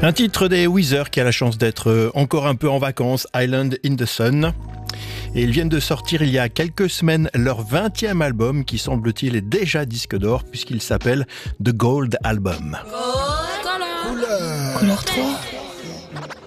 Un titre des Weezer qui a la chance d'être encore un peu en vacances, Island in the Sun. Et ils viennent de sortir il y a quelques semaines leur 20e album qui semble-t-il est déjà disque d'or puisqu'il s'appelle The Gold Album. Couleur 3.